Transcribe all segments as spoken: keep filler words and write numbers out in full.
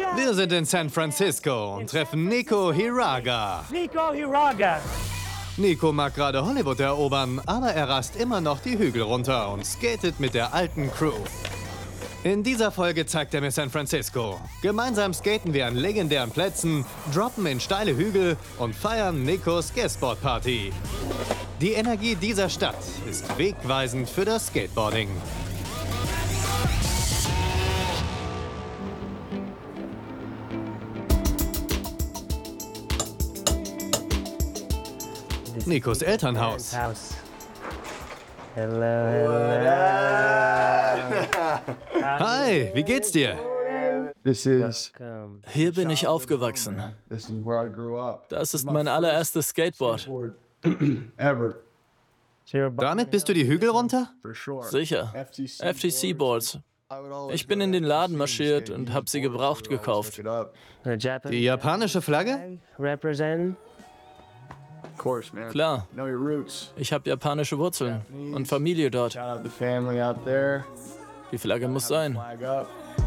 Wir sind in San Francisco und treffen Nico Hiraga. Nico Hiraga. Nico mag gerade Hollywood erobern, aber er rast immer noch die Hügel runter und skatet mit der alten Crew. In dieser Folge zeigt er mir San Francisco. Gemeinsam skaten wir an legendären Plätzen, droppen in steile Hügel und feiern Nicos Guestboard-Party. Die Energie dieser Stadt ist wegweisend für das Skateboarding. Nicos Elternhaus. Hello, hello. Hi, wie geht's dir? This is, Hier bin ich aufgewachsen. this is where I grew up. Das ist mein allererstes Skateboard. Ever, Damit bist du die Hügel runter? for sure. Sicher. F T C-Boards. Ich bin in den Laden marschiert und habe sie gebraucht gekauft. Pick it up. Die japanische Flagge? Represent. Of course, man. Klar, Know your roots. ich habe japanische Wurzeln und Familie dort. Shout out the family out there. Die Flagge muss sein. Flag up.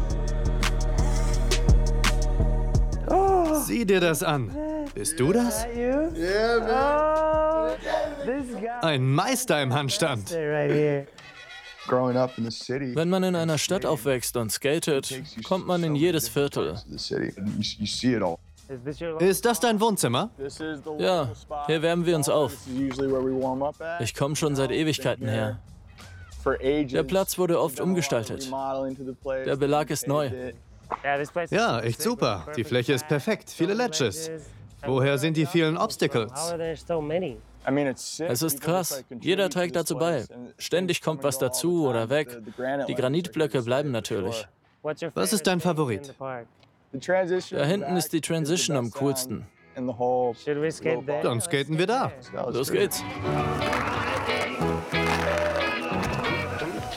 Sieh dir das an. Bist du das? You? Yeah, man. Oh, this guy Ein Meister im Handstand. right here. Growing up in the city. Wenn man in einer Stadt aufwächst und skatet, kommt man in jedes Viertel. The city. You, you see it all. Is this your Ist das dein Wohnzimmer? Ja, hier wärmen wir uns auf. This is usually where we warm up at. Ich komme schon seit Ewigkeiten her. For ages. Der Platz wurde oft umgestaltet. Remodeling to the place. Der Belag ist neu. Yeah, this place is Ja, echt super. Die Fläche ist perfekt. Viele Ledges. Woher sind die vielen How Obstacles? are there so many? I mean, it's sick. Es ist People just, krass. like, contribute Jeder to trägt this dazu bei. place and Ständig kommt was things come dazu all the oder time. weg. The- the granite Die like Granitblöcke just bleiben stay natürlich. before. What's your Was ist dein favorite thing Favorit? in the park? The transition Da in the hinten ist die back Transition the am best coolsten. sound in the whole Should we skate there? Dann skaten wir da. That was Los pretty- geht's.